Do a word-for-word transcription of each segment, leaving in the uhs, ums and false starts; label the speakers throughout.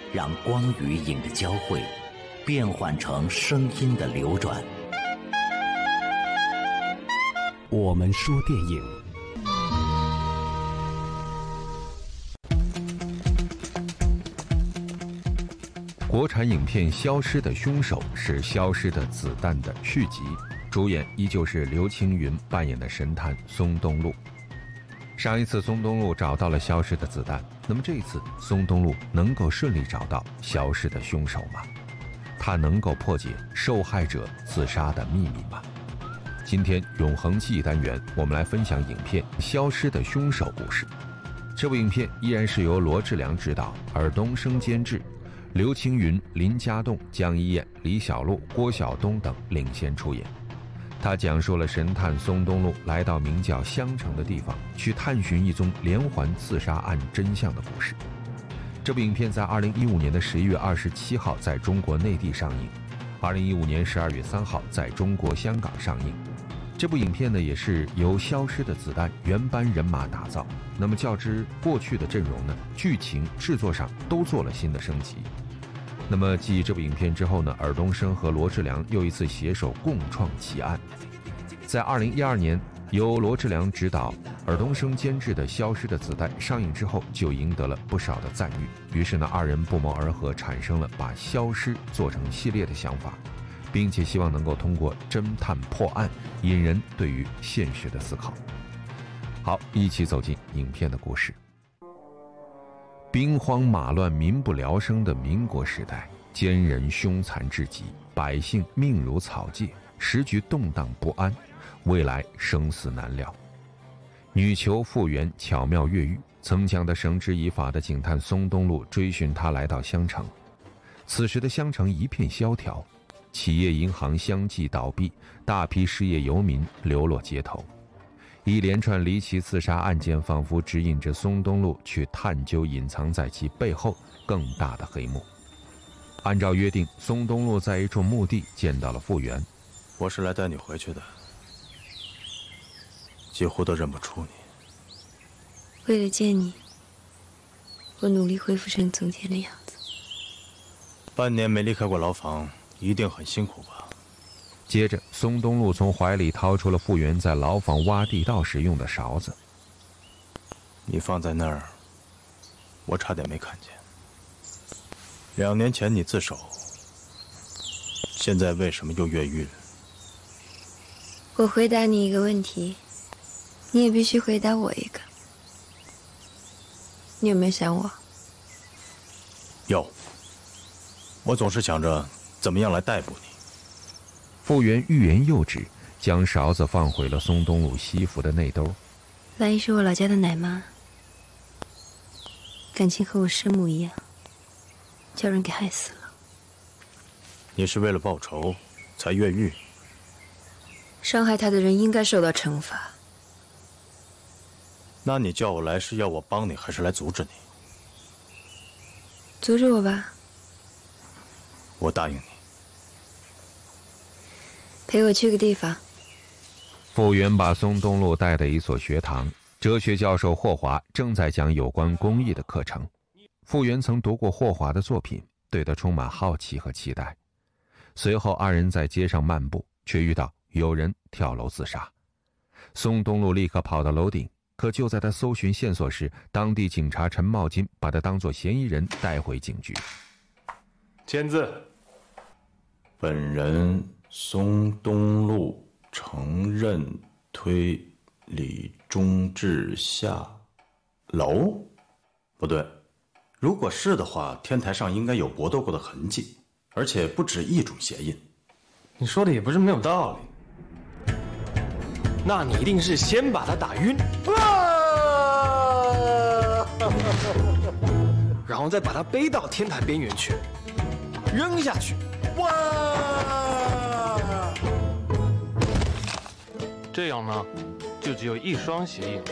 Speaker 1: 让光与影的交汇变换成声音的流转。
Speaker 2: 我们说电影，
Speaker 3: 国产影片《消失的凶手》是《消失的子弹》的续集，主演依旧是刘青云扮演的神探松东路。上一次松东路找到了消失的子弹，那么这一次松东路能够顺利找到消失的凶手吗？他能够破解受害者自杀的秘密吗？今天永恒记忆单元，我们来分享影片《消失的凶手》故事。这部影片依然是由罗志良执导，尔冬升监制，刘青云、林家栋、江一燕、李小璐、郭晓东等领衔出演。他讲述了神探松东路来到名叫襄城的地方，去探寻一宗连环刺杀案真相的故事。这部影片在二零一五年的十一月二十七号在中国内地上映，二零一五年十二月三号在中国香港上映。这部影片呢，也是由《消失的子弹》原班人马打造。那么较之过去的阵容呢，剧情制作上都做了新的升级。那么继这部影片之后呢，尔冬升和罗志良又一次携手共创奇案。在二零一二年由罗志良执导、尔冬升监制的《消失的子弹》上映之后，就赢得了不少的赞誉。于是呢，二人不谋而合，产生了把消失做成系列的想法，并且希望能够通过侦探破案，引人对于现实的思考。好，一起走进影片的故事。兵荒马乱、民不聊生的民国时代，奸人凶残至极，百姓命如草芥，时局动荡不安，未来生死难料。女囚傅园巧妙越狱，曾将他绳之以法的警探松东路追寻他来到襄城。此时的襄城一片萧条，企业银行相继倒闭，大批失业游民流落街头。一连串离奇刺杀案件仿佛指引着松东路去探究隐藏在其背后更大的黑幕。按照约定，松东路在一处墓地见到了傅园。
Speaker 4: 我是来带你回去的，几乎都认不出你。
Speaker 5: 为了见你，我努力恢复成从前的样子。
Speaker 4: 半年没离开过牢房，一定很辛苦吧？
Speaker 3: 接着，松东路从怀里掏出了傅园在牢房挖地道时用的勺子。
Speaker 4: 你放在那儿，我差点没看见。两年前你自首，现在为什么又越狱了？
Speaker 5: 我回答你一个问题，你也必须回答我一个。你有没有想我？
Speaker 4: 有。我总是想着怎么样来逮捕你。
Speaker 3: 傅园欲言又止，将勺子放回了松东路西服的内兜。
Speaker 5: 万一是我老家的奶妈，感情和我生母一样，叫人给害死了。
Speaker 4: 你是为了报仇才越狱？
Speaker 5: 伤害他的人应该受到惩罚。
Speaker 4: 那你叫我来是要我帮你，还是来阻止你？
Speaker 5: 阻止我吧。
Speaker 4: 我答应你。
Speaker 5: 陪我去个地方。
Speaker 3: 傅园把松东路带到一所学堂，哲学教授霍华正在讲有关公益的课程。傅园曾读过霍华的作品，对他充满好奇和期待。随后二人在街上漫步，却遇到有人跳楼自杀。松东路立刻跑到楼顶，可就在他搜寻线索时，当地警察陈茂金把他当作嫌疑人带回警局。
Speaker 6: 签字。
Speaker 4: 本人松东路承认推理中至下楼？不对，如果是的话，天台上应该有搏斗过的痕迹，而且不止一种鞋印。
Speaker 6: 你说的也不是没有道理。那你一定是先把他打晕，然后再把他背到天台边缘去，扔下去。哇！这样呢，就只有一双鞋印了。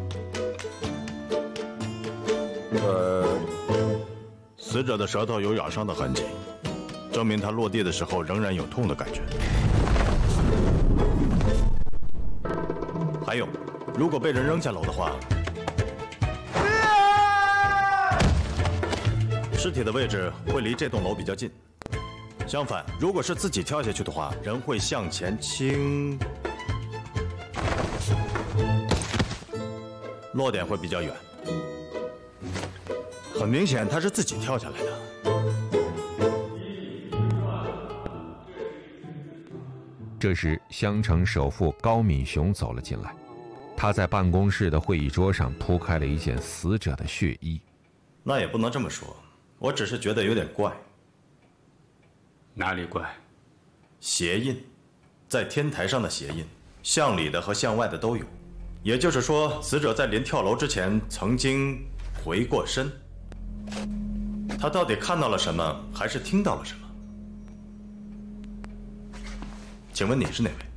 Speaker 4: 呃，死者的舌头有咬伤的痕迹，证明他落地的时候仍然有痛的感觉。还有，如果被人扔下楼的话，
Speaker 7: 尸体的位置会离这栋楼比较近。相反，如果是自己跳下去的话，人会向前倾，落点会比较远。很明显，他是自己跳下来的。
Speaker 3: 这时，襄城首富高敏雄走了进来，他在办公室的会议桌上铺开了一件死者的血衣。
Speaker 7: 那也不能这么说，我只是觉得有点怪。
Speaker 8: 哪里怪？
Speaker 7: 鞋印，在天台上的鞋印，向里的和向外的都有。也就是说，死者在临跳楼之前曾经回过身。他到底看到了什么，还是听到了什么？请问你是哪位？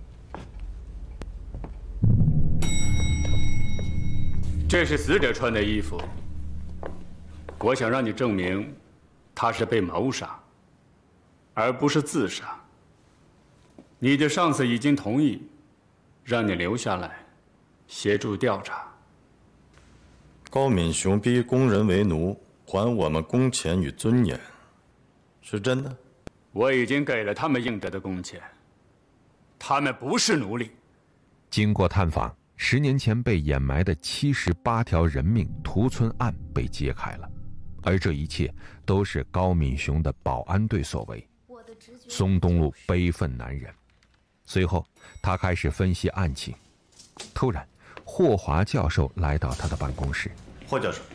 Speaker 8: 这是死者穿的衣服。我想让你证明，他是被谋杀，而不是自杀。你的上司已经同意，让你留下来，协助调查。
Speaker 7: 高敏雄逼工人为奴，还我们工钱与尊严，是真的？
Speaker 8: 我已经给了他们应得的工钱，他们不是奴隶。
Speaker 3: 经过探访，十年前被掩埋的七十八条人命屠村案被揭开了，而这一切都是高敏雄的保安队所为。松东路悲愤难忍，随后他开始分析案情。突然，霍华教授来到他的办公室。
Speaker 7: 霍教授，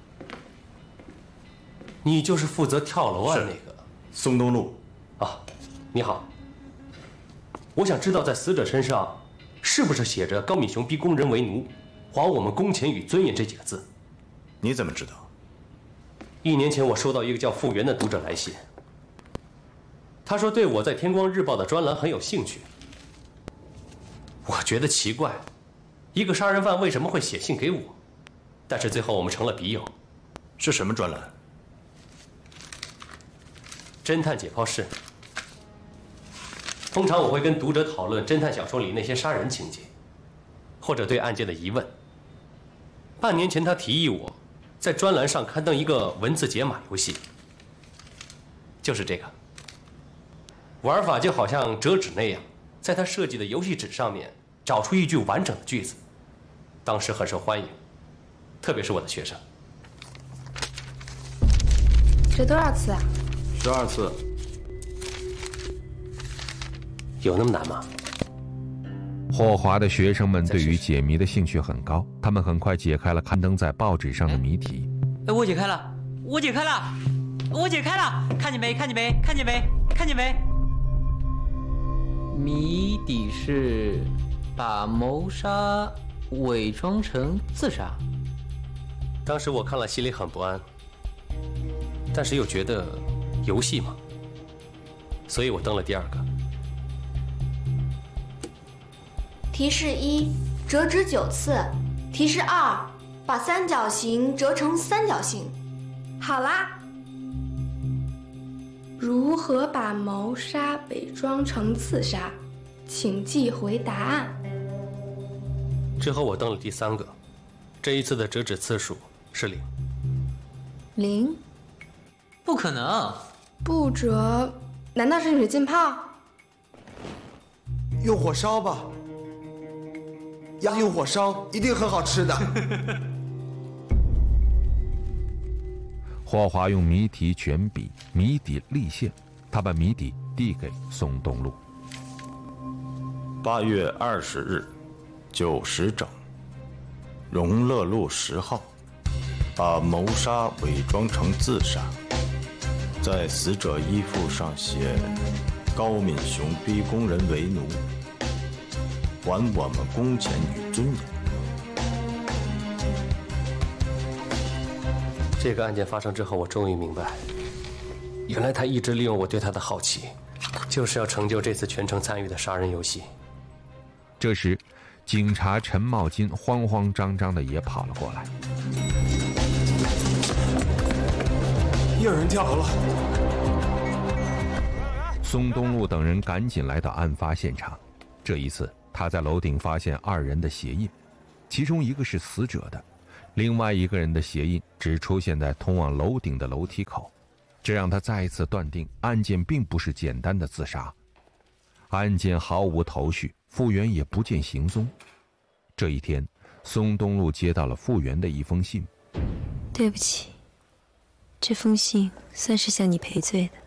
Speaker 6: 你就是负责跳楼案那个
Speaker 7: 松东路
Speaker 6: 啊？你好，我想知道在死者身上是不是写着“高敏雄逼工人为奴，还我们工钱与尊严”这几个字？
Speaker 7: 你怎么知道？
Speaker 6: 一年前我收到一个叫傅源的读者来信，他说对我在《天光日报》的专栏很有兴趣。我觉得奇怪，一个杀人犯为什么会写信给我？但是最后我们成了笔友。
Speaker 7: 是什么专栏？
Speaker 6: 侦探解剖室。通常我会跟读者讨论侦探小说里那些杀人情节，或者对案件的疑问。半年前他提议我在专栏上刊登一个文字解码游戏，就是这个。玩法就好像折纸那样，在他设计的游戏纸上面找出一句完整的句子，当时很受欢迎，特别是我的学生。
Speaker 5: 折多少次啊？
Speaker 7: 十二次。
Speaker 6: 有那么难吗？
Speaker 3: 霍华的学生们对于解谜的兴趣很高，他们很快解开了刊登在报纸上的谜题。
Speaker 9: 哎，我解开了，我解开了，我解开了，看见没？看见没？看见没？看见没？谜底是把谋杀伪装成自杀。
Speaker 6: 当时我看了心里很不安，但是又觉得游戏嘛，所以我登了第二个。
Speaker 10: 提示一，折纸九次。提示二，把三角形折成三角形。好啦，
Speaker 5: 如何把谋杀伪装成自杀？请寄回答案。
Speaker 6: 之后我登了第三个，这一次的折纸次数是零。
Speaker 5: 零？
Speaker 9: 不可能！
Speaker 5: 不折，难道是水浸泡？
Speaker 11: 用火烧吧。鸭用火烧一定很好吃的。
Speaker 3: 霍华用谜题卷笔，谜底立现，他把谜底递给松东路。
Speaker 7: 八月二十日，九时整，荣乐路十号，把谋杀伪装成自杀，在死者衣服上写“高敏雄逼工人为奴，还我们工钱与尊严”。
Speaker 6: 这个案件发生之后，我终于明白，原来他一直利用我对他的好奇，就是要成就这次全程参与的杀人游戏。
Speaker 3: 这时，警察陈茂金慌慌张张的也跑了过来。
Speaker 11: 有人跳楼了！
Speaker 3: 松东路等人赶紧来到案发现场。这一次，他在楼顶发现二人的鞋印，其中一个是死者的， 另外一个人的鞋印只出现在通往楼顶的楼梯口，这让他再一次断定案件并不是简单的自杀。案件毫无头绪，傅园也不见行踪。这一天，松东路接到了傅园的一封信。
Speaker 5: 对不起，这封信算是向你赔罪的。